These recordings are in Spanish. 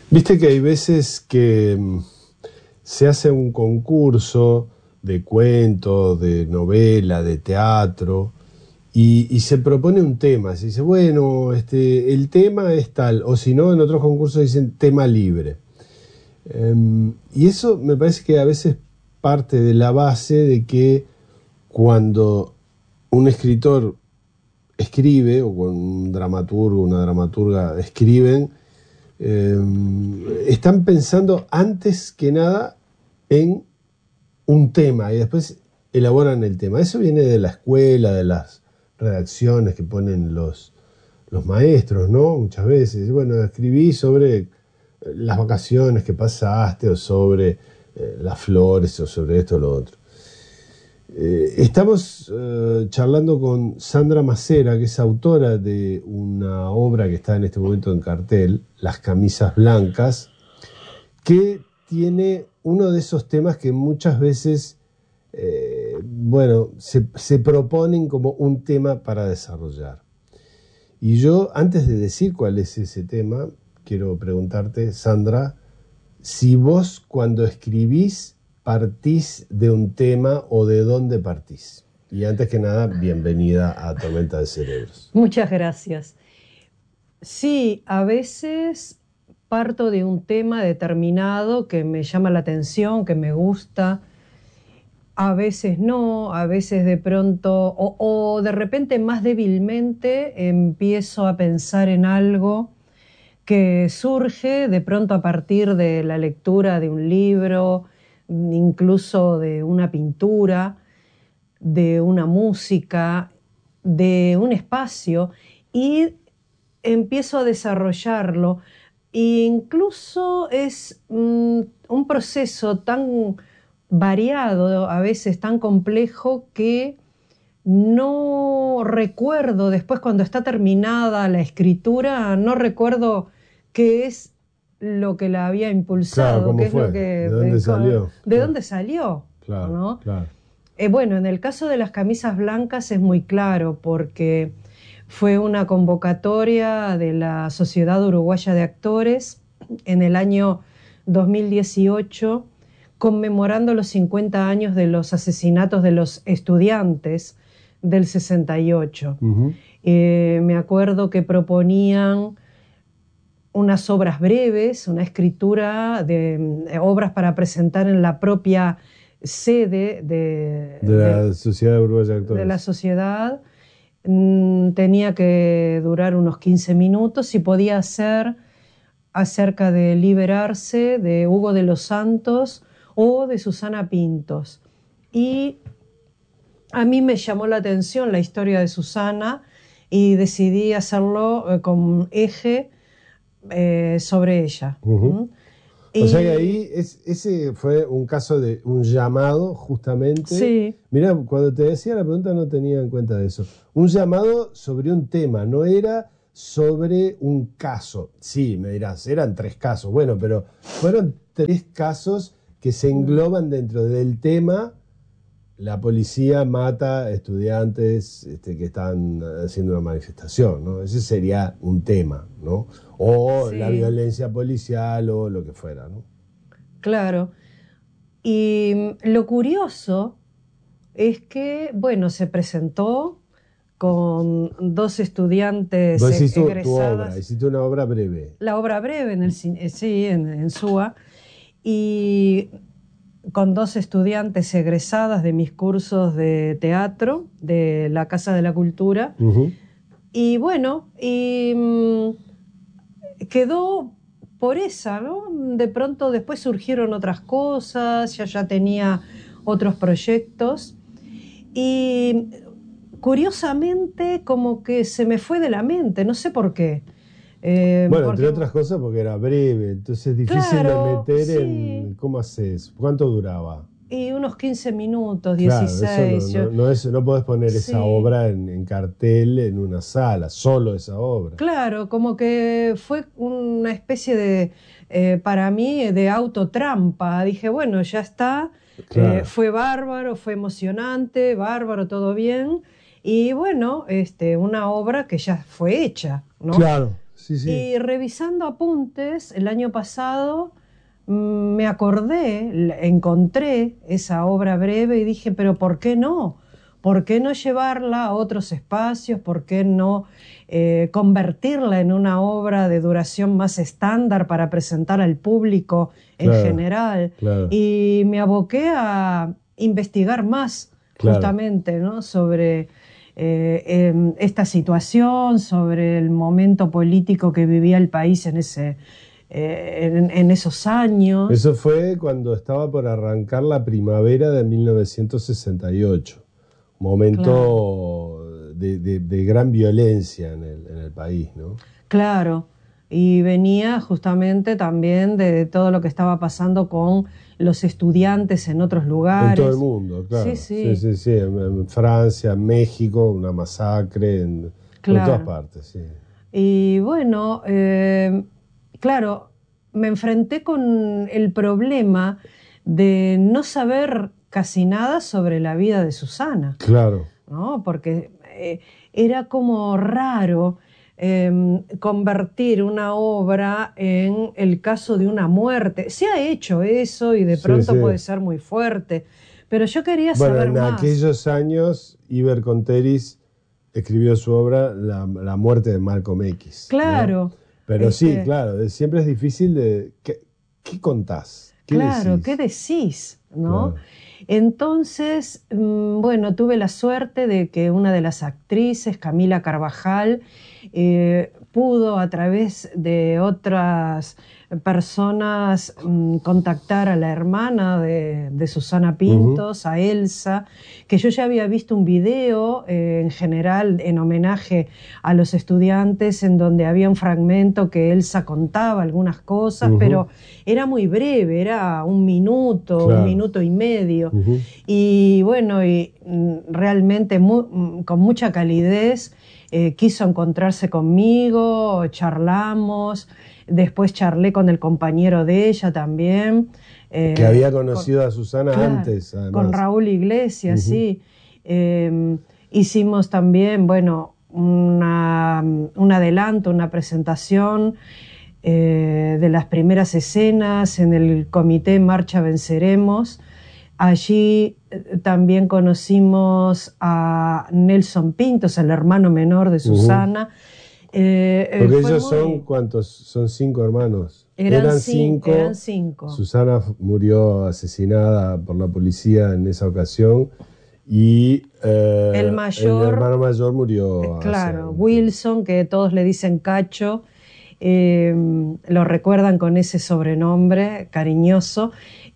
Viste que hay veces que se hace un concurso de cuentos, de novela, de teatro, y se propone un tema. Se dice, bueno, el tema es tal, o si no, en otros concursos dicen tema libre. Y eso me parece que a veces parte de la base de que cuando un escritor escribe, o cuando un dramaturgo, una dramaturga escriben, están pensando antes que nada en un tema y después elaboran el tema. Eso viene de la escuela, de las redacciones que ponen los maestros, ¿no? Muchas veces. Bueno, escribí sobre las vacaciones que pasaste, o sobre las flores, o sobre esto o lo otro. Estamos charlando con Sandra Macera, que es autora de una obra que está en este momento en cartel, Las camisas blancas, que tiene uno de esos temas que muchas veces se proponen como un tema para desarrollar. Y yo, antes de decir cuál es ese tema, quiero preguntarte, Sandra, si vos cuando escribís partís de un tema o de dónde partís. Y antes que nada, bienvenida a Tormenta de Cerebros. Muchas gracias. Sí, a veces parto de un tema determinado que me llama la atención, que me gusta. A veces no, a veces de pronto, o de repente más débilmente empiezo a pensar en algo que surge de pronto a partir de la lectura de un libro, incluso de una pintura, de una música, de un espacio, y empiezo a desarrollarlo. E incluso es un proceso tan variado, a veces tan complejo, que no recuerdo después, cuando está terminada la escritura, no recuerdo qué es lo que la había impulsado, claro, ¿cómo qué fue? Es lo que, ¿De dónde salió? de Claro. dónde salió, Claro, ¿no? claro. Bueno, en el caso de las camisas blancas es muy claro, porque fue una convocatoria de la Sociedad Uruguaya de Actores en el año 2018, conmemorando los 50 años de los asesinatos de los estudiantes del 68. Uh-huh. Me acuerdo que proponían unas obras breves, una escritura de obras para presentar en la propia sede de la Sociedad Uruguaya de Actores. De la sociedad. Tenía que durar unos 15 minutos y podía ser acerca de Liberarse, de Hugo de los Santos o de Susana Pintos. Y a mí me llamó la atención la historia de Susana y decidí hacerlo con eje sobre ella. Uh-huh. O sea que ahí ese fue un caso de un llamado, justamente. Sí. Mirá, cuando te decía la pregunta no tenía en cuenta eso. Un llamado sobre un tema, no era sobre un caso. Sí, me dirás, eran 3 casos. Bueno, pero fueron 3 casos que se engloban dentro del tema. La policía mata estudiantes que están haciendo una manifestación, ¿no? Ese sería un tema, ¿no? O sí, la violencia policial o lo que fuera, ¿no? Claro. Y lo curioso es que, bueno, se presentó con 2 estudiantes Vos hiciste egresadas. hiciste una obra breve. La obra breve en el sí, en SUA, y con 2 estudiantes egresadas de mis cursos de teatro de la Casa de la Cultura. Uh-huh. Y bueno, quedó por esa, ¿no? De pronto después surgieron otras cosas, ya tenía otros proyectos y curiosamente como que se me fue de la mente, no sé por qué. Bueno, entre otras cosas porque era breve, entonces es difícil claro, de meter sí. en... ¿Cómo haces? ¿Cuánto duraba? Y unos 15 minutos, 16. Claro, eso no podés poner sí, esa obra en cartel en una sala, solo esa obra. Claro, como que fue una especie de, para mí, de autotrampa. Dije, bueno, ya está, claro. Fue bárbaro, fue emocionante, bárbaro, todo bien. Y bueno, una obra que ya fue hecha, ¿no? Claro. sí, sí. Y revisando apuntes, el año pasado me acordé, encontré esa obra breve y dije, pero ¿por qué no? ¿Por qué no llevarla a otros espacios? ¿Por qué no convertirla en una obra de duración más estándar para presentar al público en Claro, general? claro, Y me aboqué a investigar más claro. justamente, ¿no? Sobre esta situación, sobre el momento político que vivía el país en esos años. Eso fue cuando estaba por arrancar la primavera de 1968, Claro, momento de gran violencia en el país, ¿no? claro. Y venía justamente también de todo lo que estaba pasando con los estudiantes en otros En todo el lugares. mundo, Sí, claro. Sí, sí, sí, sí. En Francia, en México, una masacre, por todas claro. partes, sí. Y bueno, claro, me enfrenté con el problema de no saber casi nada sobre la vida de Susana, Claro, ¿no? Porque era como raro convertir una obra en el caso de una muerte. Se ha hecho eso y de sí, pronto puede sí. ser muy fuerte, pero yo quería Bueno, saber en más. aquellos años, Iber Conteris escribió su obra La muerte de Malcolm X, ¿no? Claro, Pero sí, este, claro, siempre es difícil de... ¿Qué contás? ¿Qué claro, ¿qué decís? decís? ¿No? Claro. Entonces, bueno, tuve la suerte de que una de las actrices, Camila Carvajal, pudo a través de otras personas contactar a la hermana de Susana Ujú, Pintos, a Elsa, que yo ya había visto un video en general en homenaje a los estudiantes en donde había un fragmento que Elsa contaba algunas cosas, ujú, pero era muy breve, era un claro. minuto y medio. Ujú, Y bueno, realmente con mucha calidez quiso encontrarse conmigo, charlamos, después charlé con el compañero de ella también, que había con, conocido a Susana claro, antes, con además. Raúl Iglesias, Ujú, sí. Hicimos también, bueno, un adelanto, una presentación de las primeras escenas en el comité Marcha Venceremos. Allí también conocimos a Nelson Pintos, el hermano menor de ujú. Susana. Porque Fue ellos son, muy... ¿cuántos? Son 5 hermanos. Eran, Eran eran 5. cinco. Susana murió asesinada por la policía en esa ocasión y El el mayor, hermano mayor murió hace claro, algún tiempo. Wilson, que todos le dicen Cacho, eh, lo recuerdan con ese sobrenombre cariñoso,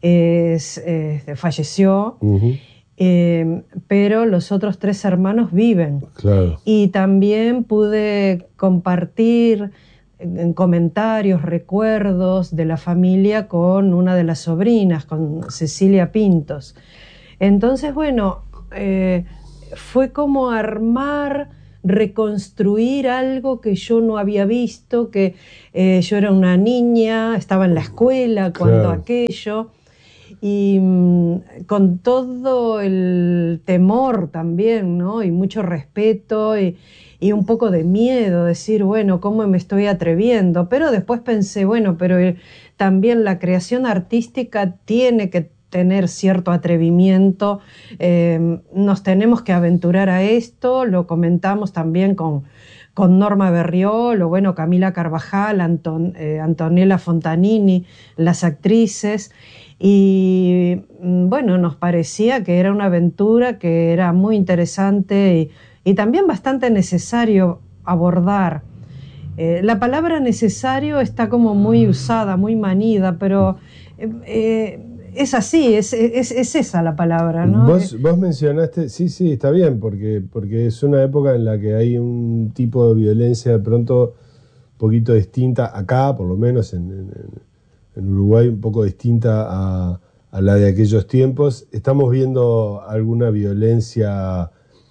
falleció, Ujú, pero los otros tres hermanos viven. claro, Y también pude compartir en comentarios, recuerdos de la familia con una de las sobrinas, con Cecilia Pintos. Entonces, bueno, fue como armar, reconstruir algo que yo no había visto, que yo era una niña, estaba en la escuela cuando claro. aquello, y con todo el temor también, ¿no? Y mucho respeto y un poco de miedo, decir, bueno, ¿cómo me estoy atreviendo? Pero después pensé, bueno, pero también la creación artística tiene que tener cierto atrevimiento, nos tenemos que aventurar a esto, lo comentamos también con Norma Berriol, o bueno, Camila Carvajal, Antonella Fontanini, las actrices, y bueno, nos parecía que era una aventura que era muy interesante y también bastante necesario abordar. La palabra necesario está como muy usada, muy manida, pero es así, es esa la palabra, ¿no? Vos mencionaste, sí, sí, está bien, porque es una época en la que hay un tipo de violencia de pronto un poquito distinta, acá por lo menos en Uruguay, un poco distinta a la de aquellos tiempos. Estamos viendo alguna violencia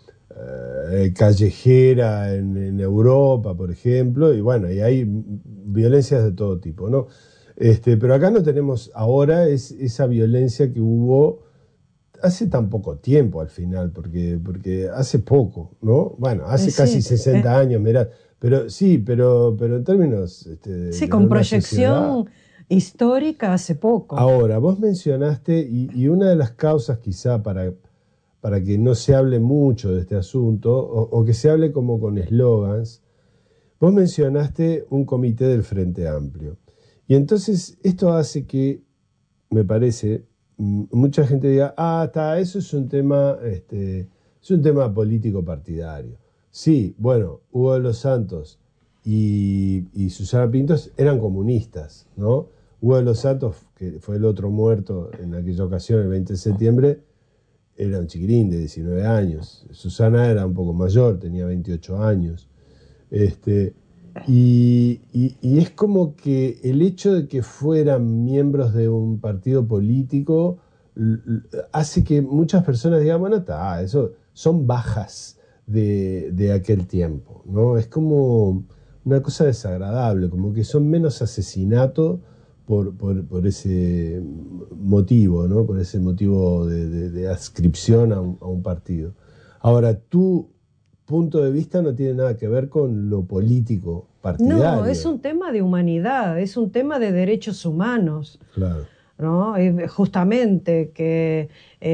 callejera en Europa, por ejemplo, y bueno, y hay violencias de todo tipo, ¿no? Pero acá no tenemos ahora esa violencia que hubo hace tan poco tiempo al final, porque hace poco, ¿no? Bueno, hace casi Sí, 60 años, mirá, Pero sí, pero en términos Sí, de con una sociedad. proyección histórica hace poco. Ahora, vos mencionaste, y una de las causas quizá para que no se hable mucho de este asunto, o que se hable como con eslogans, vos mencionaste un comité del Frente Amplio. Y entonces esto hace que, me parece, mucha gente diga, eso es un tema político partidario. Sí, bueno, Hugo de los Santos y Susana Pintos eran comunistas, ¿no? Hugo de los Santos, que fue el otro muerto en aquella ocasión, el 20 de septiembre, era un chiquirín de 19 años. Susana era un poco mayor, tenía 28 años. Este, y es como que el hecho de que fueran miembros de un partido político hace que muchas personas digan, bueno, eso son bajas de aquel tiempo, ¿no? Es como una cosa desagradable, como que son menos asesinatos por ese motivo, ¿no? Por ese motivo de adscripción a un partido. Ahora, tu punto de vista no tiene nada que ver con lo político No, es partidario. un tema de humanidad, es un tema de derechos humanos, Claro. ¿no? Y justamente que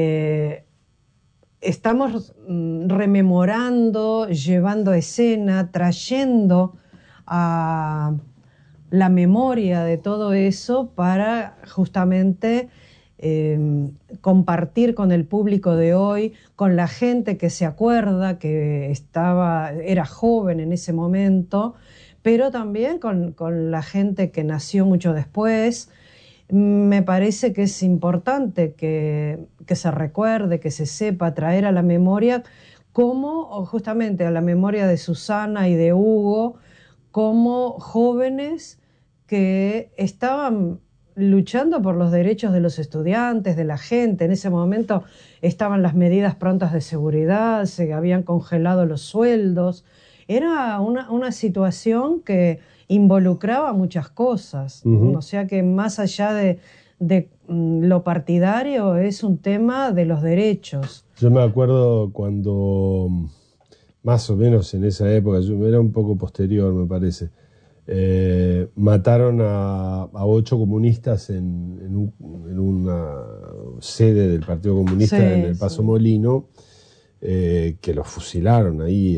estamos rememorando, llevando a escena, trayendo a la memoria de todo eso para justamente compartir con el público de hoy, con la gente que se acuerda que era joven en ese momento, pero también con la gente que nació mucho después. Me parece que es importante que se recuerde, que se sepa traer a la memoria o justamente a la memoria de Susana y de Hugo, como jóvenes que estaban luchando por los derechos de los estudiantes, de la gente. En ese momento estaban las medidas prontas de seguridad, se habían congelado los sueldos. Era una situación que involucraba muchas cosas. O sea que más allá de lo partidario, es un tema de los derechos. Yo me acuerdo cuando, más o menos en esa época, yo era un poco posterior, me parece, mataron a 8 comunistas en una sede del Partido Comunista en Sí, el Paso sí. Molino, que los fusilaron ahí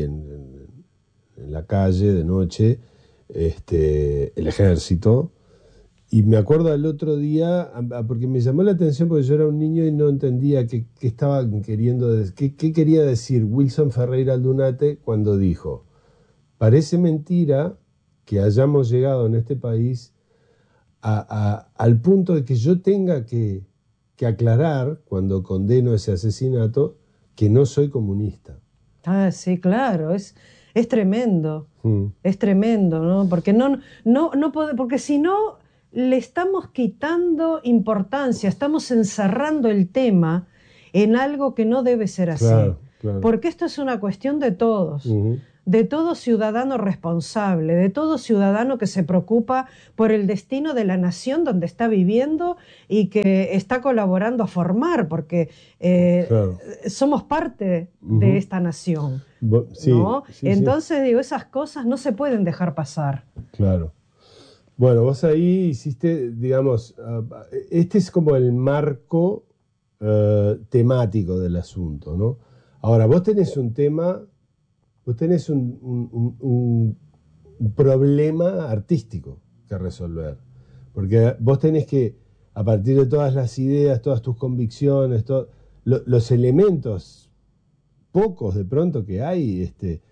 en la calle de noche, el ejército. Y me acuerdo el otro día, porque me llamó la atención porque yo era un niño y no entendía qué estaban queriendo, qué quería decir Wilson Ferreira Aldunate cuando dijo, parece mentira que hayamos llegado en este país al punto de que yo tenga que aclarar, cuando condeno ese asesinato, que no soy comunista. Sí, claro, es tremendo, Mm. es tremendo, ¿no? Porque porque si no le estamos quitando importancia, estamos encerrando el tema en algo que no debe ser así. Claro, claro. Porque esto es una cuestión Ujú. de todo ciudadano responsable, de todo ciudadano que se preocupa por el destino de la nación donde está viviendo y que está colaborando a formar, porque Claro. somos parte de Ujú. esta nación, Sí, ¿no? sí, sí, Entonces, digo, esas cosas no se pueden dejar pasar. claro. Bueno, vos ahí hiciste, digamos, este es como el marco temático del asunto, ¿no? Ahora, vos tenés un tema, vos tenés un problema artístico que resolver, porque vos tenés que, a partir de todas las ideas, todas tus convicciones, los elementos pocos de pronto que hay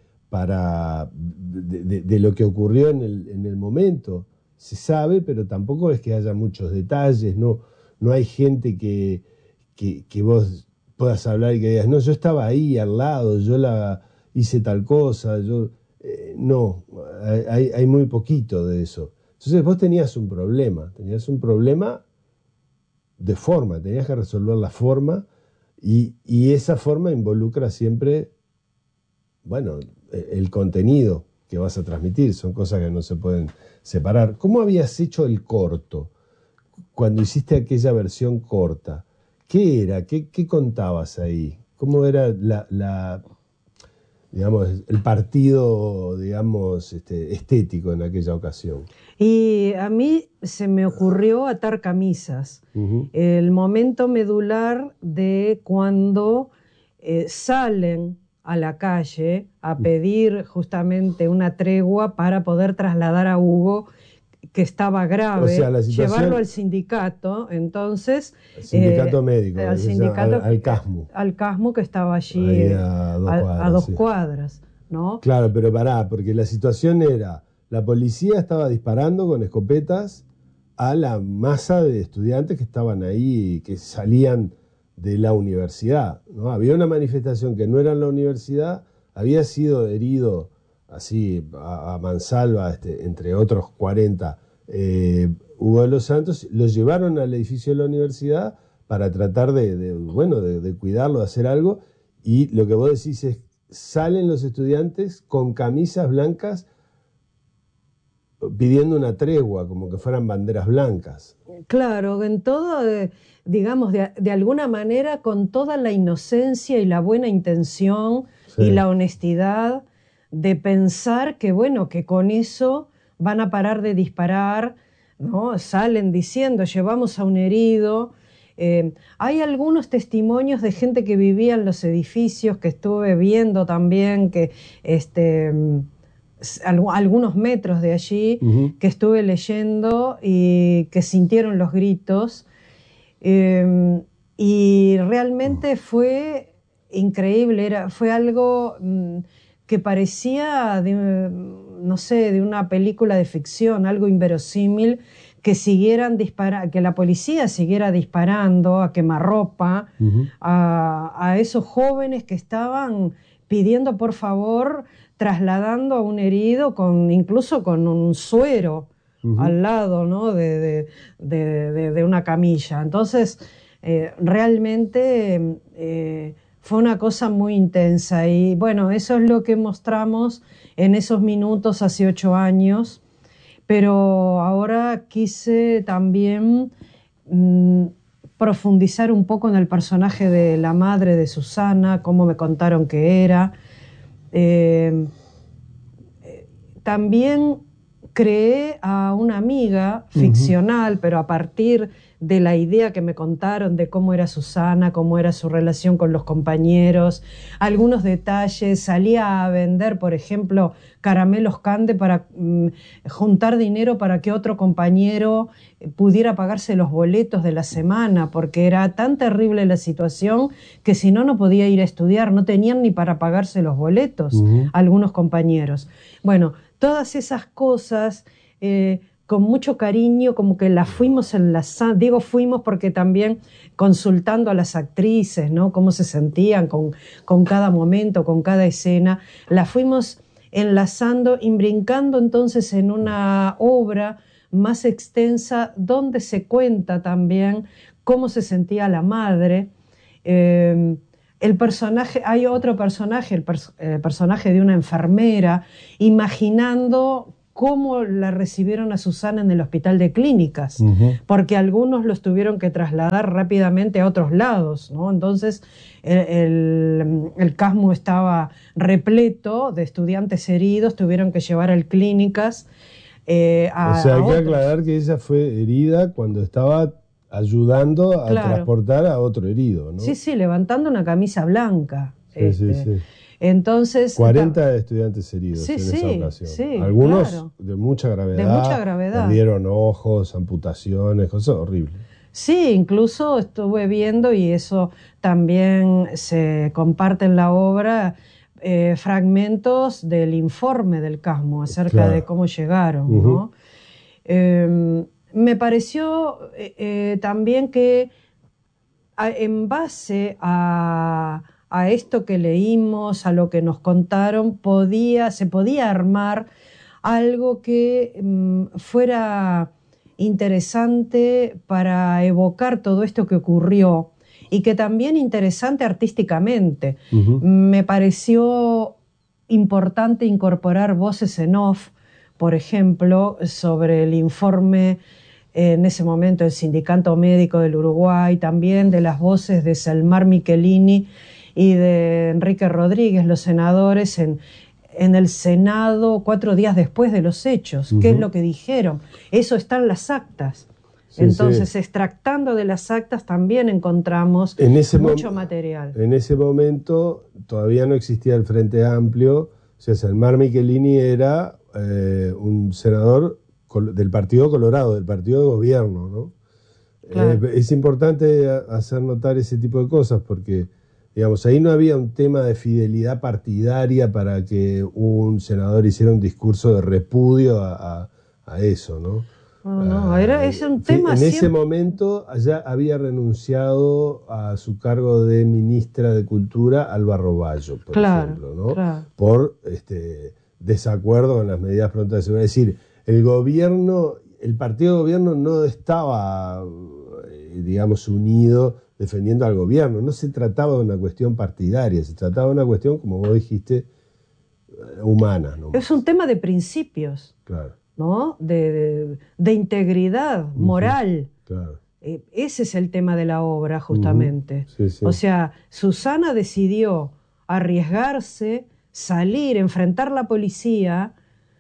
de lo que ocurrió en el momento. Se sabe, pero tampoco es que haya muchos detalles, no hay gente que vos puedas hablar y que digas, no, yo estaba ahí al lado, hice tal cosa, no, hay muy poquito de eso. Entonces vos tenías un problema de forma, tenías que resolver la forma y esa forma involucra siempre, bueno, el contenido que vas a transmitir, son cosas que no se pueden separar. ¿Cómo habías hecho el corto cuando hiciste aquella versión corta? ¿Qué era? ¿Qué contabas ahí? ¿Cómo era digamos, el partido, digamos, estético en aquella ocasión. Y a mí se me ocurrió atar camisas. El momento medular de cuando salen a la calle a pedir justamente una tregua para poder trasladar a Hugo, que estaba grave, O sea, la situación, llevarlo al sindicato, entonces... al sindicato médico, al sindicato, al CASMU. Al CASMU, que estaba allí Ahí a 2 cuadras. A 2 sí. cuadras, ¿no? Claro, pero pará, porque la situación era, la policía estaba disparando con escopetas a la masa de estudiantes que estaban ahí, que salían de la universidad, ¿no? Había una manifestación que no era en la universidad, había sido herido así a mansalva, entre otros 40, Hugo de los Santos, lo llevaron al edificio de la universidad para tratar de cuidarlo, de hacer algo, y lo que vos decís es, salen los estudiantes con camisas blancas pidiendo una tregua, como que fueran banderas blancas. Claro, en todo, digamos, de alguna manera, con toda la inocencia y la buena intención y la honestidad de pensar que, bueno, que con eso van a parar de disparar, ¿no? Salen diciendo, llevamos a un herido. Hay algunos testimonios de gente que vivía en los edificios, que estuve viendo también, que algunos metros de allí, que estuve leyendo y que sintieron los gritos. Y realmente fue increíble, fue algo que parecía, no sé, de una película de ficción, algo inverosímil, que siguieran que la policía siguiera disparando a quemarropa a esos jóvenes que estaban pidiendo por favor, trasladando a un herido incluso con un suero al lado, ¿no? de una camilla. Entonces, realmente fue una cosa muy intensa y bueno, eso es lo que mostramos en esos minutos hace 8 años, pero ahora quise también profundizar un poco en el personaje de la madre de Susana, cómo me contaron que era. También creé a una amiga ficcional, pero a partir de la idea que me contaron de cómo era Susana, cómo era su relación con los compañeros, algunos detalles. Salía a vender, por ejemplo, caramelos Cande para juntar dinero para que otro compañero pudiera pagarse los boletos de la semana, porque era tan terrible la situación que si no, no podía ir a estudiar, no tenían ni para pagarse los boletos algunos compañeros. Bueno, todas esas cosas, con mucho cariño, como que las fuimos enlazando. Digo fuimos porque también consultando a las actrices, ¿no? Cómo se sentían con cada momento, con cada escena, las fuimos enlazando y brincando entonces en una obra más extensa donde se cuenta también cómo se sentía la madre. El personaje, hay otro personaje, el personaje de una enfermera, imaginando cómo la recibieron a Susana en el hospital de clínicas, porque algunos los tuvieron que trasladar rápidamente a otros lados, ¿no? Entonces el CASMU estaba repleto de estudiantes heridos, tuvieron que llevar al clínicas o sea, hay que aclarar que ella fue herida cuando estaba ayudando a transportar a otro herido, ¿no? Sí, sí, levantando una camisa blanca. Sí. Entonces, 40 estudiantes heridos en esa ocasión. Sí, algunos de mucha gravedad. De mucha gravedad. Perdieron ojos, amputaciones, cosas horribles. Sí, incluso estuve viendo, y eso también se comparte en la obra, fragmentos del informe del CASMU acerca de cómo llegaron, ¿no? Me pareció también que en base a esto que leímos, a lo que nos contaron, se podía armar algo que fuera interesante para evocar todo esto que ocurrió y que también interesante artísticamente. Me pareció importante incorporar voces en off, por ejemplo, sobre el informe en ese momento del Sindicato Médico del Uruguay, también de las voces de Selmar Michelini y de Enrique Rodríguez, los senadores, en el Senado 4 días después de los hechos. ¿Qué es lo que dijeron? Eso está en las actas. Sí, entonces, extractando de las actas también encontramos mucho material. En ese momento todavía no existía el Frente Amplio, o sea, Selmar Michelini era un senador del Partido Colorado, del partido de gobierno, ¿no? Claro. Es importante hacer notar ese tipo de cosas porque, digamos, ahí no había un tema de fidelidad partidaria para que un senador hiciera un discurso de repudio a eso, ¿no? No, es un tema. En ese momento ya había renunciado a su cargo de ministra de Cultura Alba Roballo, por ejemplo, ¿no? Claro. Por desacuerdo con las medidas prontas de seguridad. Es decir, el partido de gobierno no estaba, digamos, unido defendiendo al gobierno. No se trataba de una cuestión partidaria, se trataba de una cuestión, como vos dijiste, humana, ¿no? Es un tema de principios. Claro. ¿No? De integridad moral. Claro. Ese es el tema de la obra, justamente. Sí, sí. O sea, Susana decidió arriesgarse, salir, enfrentar a la policía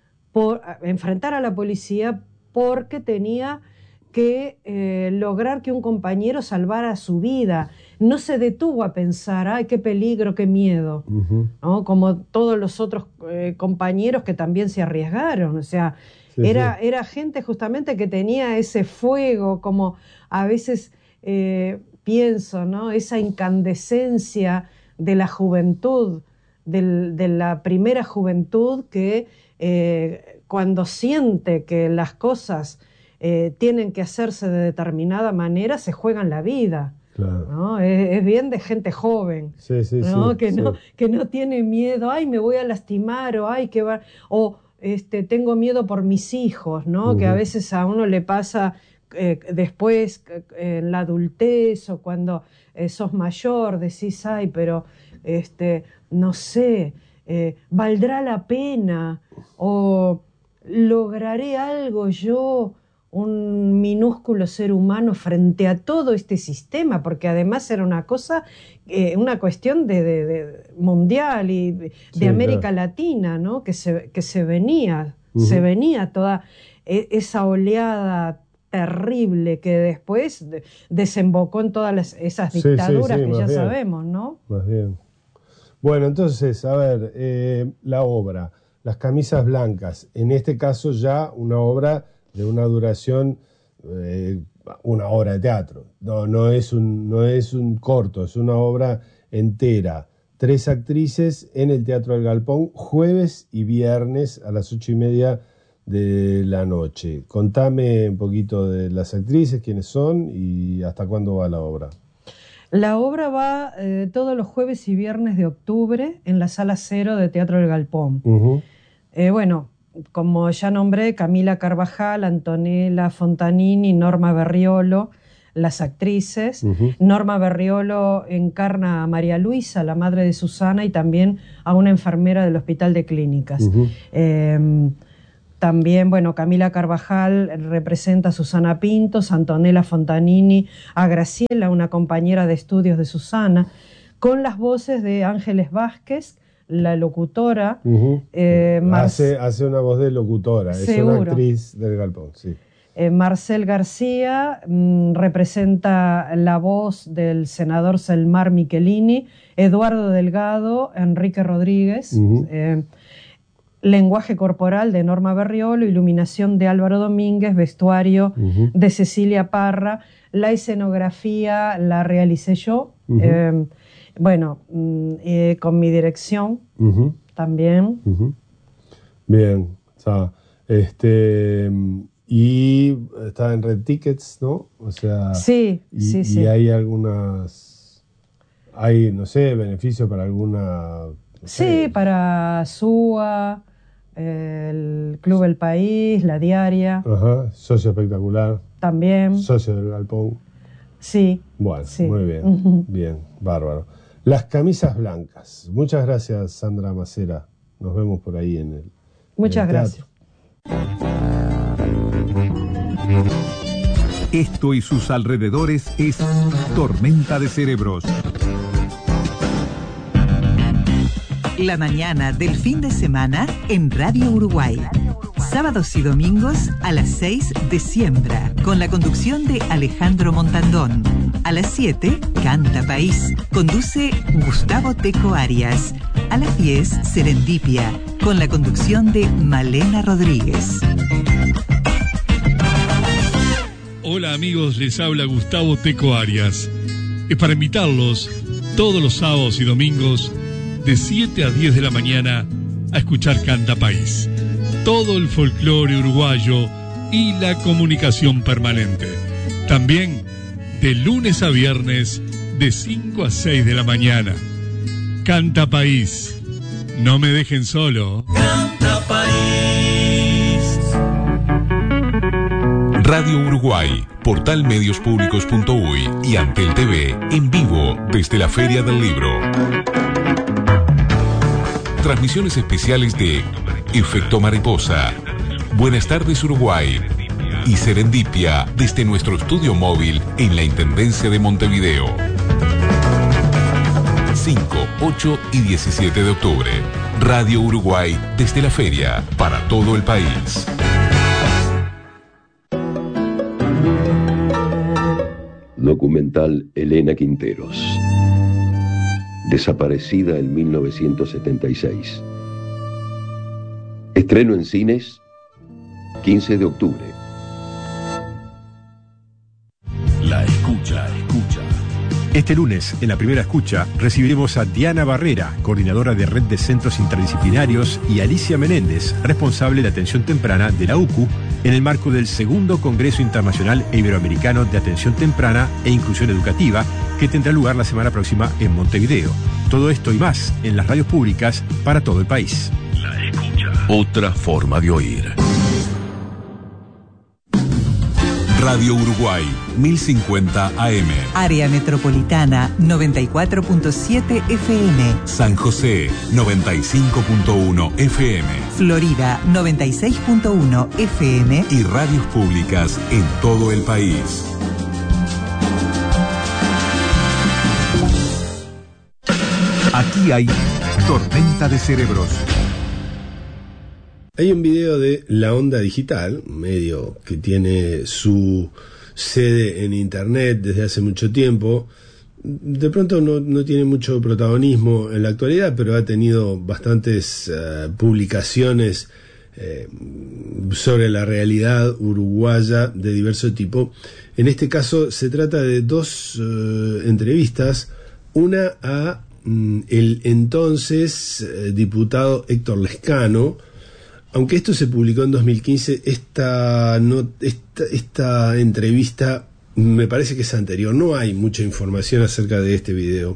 porque tenía que lograr que un compañero salvara su vida. No se detuvo a pensar, ¡ay, qué peligro, qué miedo! ¿No? Como todos los otros compañeros que también se arriesgaron. O sea, era gente justamente que tenía ese fuego, como a veces pienso, ¿no? Esa incandescencia de la juventud, de la primera juventud que cuando siente que las cosas tienen que hacerse de determinada manera, se juegan la vida. Claro. ¿No? Es bien de gente joven, ¿no? Que no tiene miedo, ay, me voy a lastimar, o ay, que va, o tengo miedo por mis hijos, ¿no? Que a veces a uno le pasa después en la adultez o cuando sos mayor, decís, ay, pero no sé, valdrá la pena o lograré algo yo, un minúsculo ser humano frente a todo este sistema, porque además era una cosa, una cuestión de mundial y de América Latina, ¿no? que se venía, se venía toda esa oleada terrible que después desembocó en todas esas dictaduras que ya sabemos, ¿no? Más bien. Bueno, entonces, a ver, la obra, Las camisas blancas, en este caso ya una obra de una duración, una obra de teatro. No es un corto, es una obra entera. 3 actrices en el Teatro del Galpón, jueves y viernes a las 8:30 de la noche. Contame un poquito de las actrices, quiénes son y hasta cuándo va la obra. La obra va todos los jueves y viernes de octubre en la Sala 0 de Teatro del Galpón. Bueno, como ya nombré, Camila Carvajal, Antonella Fontanini, Norma Berriolo, las actrices. Norma Berriolo encarna a María Luisa, la madre de Susana, y también a una enfermera del Hospital de Clínicas. También, bueno, Camila Carvajal representa a Susana Pintos, Antonella Fontanini, a Graciela, una compañera de estudios de Susana, con las voces de Ángeles Vázquez, la locutora. Hace una voz de locutora, seguro. Es una actriz del Galpón, sí. Marcel García representa la voz del senador Selmar Michelini, Eduardo Delgado, Enrique Rodríguez, lenguaje corporal de Norma Berriolo, iluminación de Álvaro Domínguez, vestuario de Cecilia Parra, la escenografía la realicé yo, bueno, con mi dirección también. Bien, o sea, y está en Red Tickets, ¿no? O sea, sí. Y hay no sé, beneficio para alguna... No sé. Sí, para SUA, el Club El País, La Diaria. Ajá, Socio Espectacular. También. Socio del Galpón. Sí. Bueno, sí. Muy bien, bien, bárbaro. Las camisas blancas. Muchas gracias, Sandra Macera. Nos vemos por ahí en el Muchas gracias. Esto y sus alrededores es Tormenta de Cerebros. La mañana del fin de semana en Radio Uruguay. Sábados y domingos a las 6 de Siembra, con la conducción de Alejandro Montandón. A las 7, Canta País. Conduce Gustavo Teco Arias. A las 10, Serendipia, con la conducción de Malena Rodríguez. Hola amigos, les habla Gustavo Teco Arias. Es para invitarlos todos los sábados y domingos de 7 a 10 de la mañana a escuchar Canta País. Todo el folclore uruguayo y la comunicación permanente. También de lunes a viernes de 5 a 6 de la mañana. Canta País. No me dejen solo. Canta País. Radio Uruguay, portal mediospublicos.uy y Antel TV en vivo desde la Feria del Libro. Transmisiones especiales de Efecto Mariposa, Buenas tardes Uruguay y Serendipia desde nuestro estudio móvil en la Intendencia de Montevideo. 5, 8 y 17 de octubre. Radio Uruguay desde la feria para todo el país. Documental Elena Quinteros. Desaparecida en 1976. Estreno en cines 15 de octubre. La escucha. Este lunes, en la primera escucha, recibiremos a Diana Barrera, coordinadora de Red de Centros Interdisciplinarios, y Alicia Menéndez, responsable de atención temprana de la UCU, en el marco del segundo Congreso Internacional e Iberoamericano de Atención Temprana e Inclusión Educativa, que tendrá lugar la semana próxima en Montevideo. Todo esto y más en las radios públicas para todo el país. La escucha. Otra forma de oír. Radio Uruguay, 1050 AM. Área Metropolitana, 94.7 FM. San José, 95.1 FM. Florida, 96.1 FM. Y radios públicas en todo el país. Aquí hay tormenta de cerebros. Hay un video de La Onda Digital, un medio que tiene su sede en internet desde hace mucho tiempo. De pronto no tiene mucho protagonismo en la actualidad, pero ha tenido bastantes publicaciones sobre la realidad uruguaya de diverso tipo. En este caso se trata de dos entrevistas, una a el entonces diputado Héctor Lescano. Aunque esto se publicó en 2015, esta entrevista me parece que es anterior. No hay mucha información acerca de este video.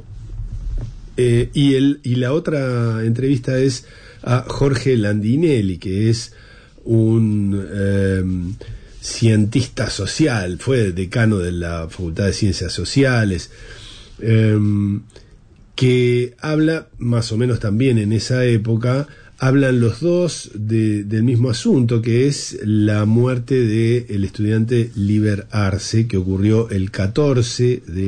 Y la otra entrevista es a Jorge Landinelli, que es un cientista social, fue decano de la Facultad de Ciencias Sociales, que habla más o menos también en esa época. Hablan los dos del mismo asunto, que es la muerte del estudiante Liber Arce, que ocurrió el 14 de